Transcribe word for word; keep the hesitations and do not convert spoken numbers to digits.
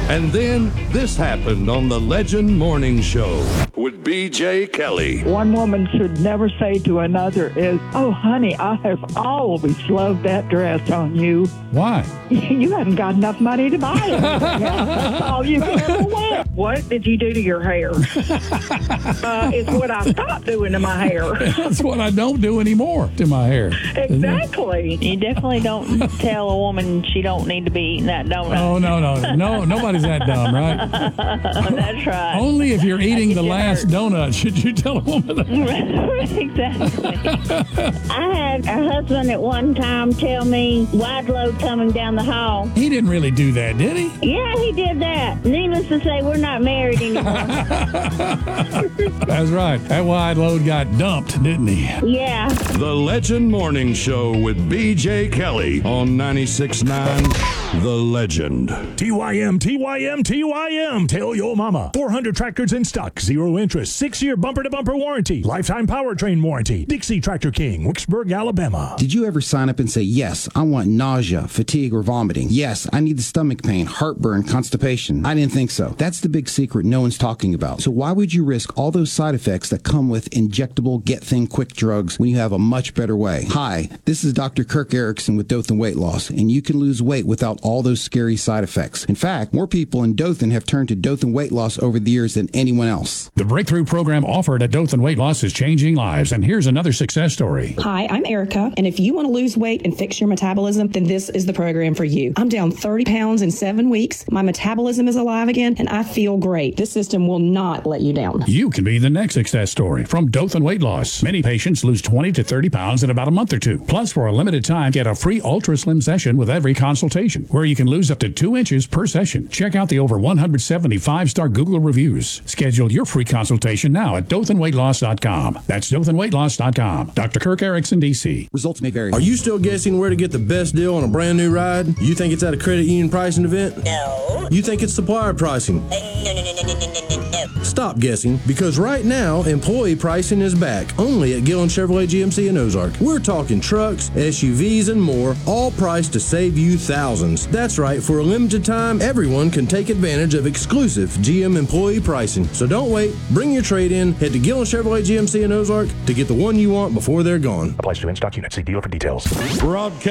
And then this happened on the Legend Morning Show with B J Kelly. One woman should never say to another is, "Oh, honey, I have always loved that dress on you." Why? You haven't got enough money to buy it. That's all you can ever wear. What did you do to your hair? uh, it's what I stopped doing to my hair. That's what I don't do anymore to my hair. Exactly. You definitely don't tell a woman she don't need to be eating that donut. Oh, no, no. No, nobody's that dumb, right? That's right. Only if you're eating the last donut should you tell a woman that. Exactly. I had a husband at one time tell me wide load coming down the hall. He didn't really do that, did he? Yeah, he did that. Needless to say, we're not married anymore. That's right. That wide load got dumped, didn't he? Yeah. The Legend Morning Show with B J Kelly on ninety-six point nine The Legend. T Y M, T Y M, T Y M. Tell your mama. four hundred tractors in stock. Zero interest. Six-year bumper-to-bumper warranty. Lifetime powertrain warranty. Dixie Tractor King, Wicksburg, Alabama. Did you ever sign up and say, yes, I want nausea, fatigue, or vomiting? Yes, I need the stomach pain, heartburn, constipation. I didn't think so. That's the big secret no one's talking about. So why would you risk all those side effects that come with injectable, get-thin-quick drugs when you have a much better way? Hi, this is Doctor Kirk Erickson with Dothan Weight Loss, and you can lose weight without all those scary side effects. In fact, more people in Dothan have turned to Dothan Weight Loss over the years than anyone else. The breakthrough program offered at Dothan Weight Loss is changing lives, and here's another success story. Hi, I'm Erica, and if you want to lose weight and fix your metabolism, then this is the program for you. I'm down thirty pounds in seven weeks. My metabolism is alive again, and I feel great. This system will not let you down. You can be the next success story from Dothan Weight Loss. Many patients lose twenty to thirty pounds in about a month or two. Plus, for a limited time, get a free Ultra Slim session with every consultation, where you can lose up to two inches per session. Check out the over one hundred seventy-five star Google reviews. Schedule your free consultation now at Dothan Weight Loss dot com. That's Dothan Weight Loss dot com. Doctor Kirk Erickson, D C. Results may vary. Are you still guessing where to get the best deal on a brand new ride? You think it's at a credit union pricing event? No. You think it's supplier pricing? Uh, no, no, no, no, no, no, no, no. Stop guessing, because right now, employee pricing is back, only at Gillen Chevrolet G M C in Ozark. We're talking trucks, S U Vs, and more, all priced to save you thousands. That's right, for a limited time, everyone can take advantage of exclusive G M employee pricing. So don't wait, bring your trade in, head to Gillen Chevrolet G M C in Ozark to get the one you want before they're gone. Applies to in-stock units. See dealer for details. Broadcast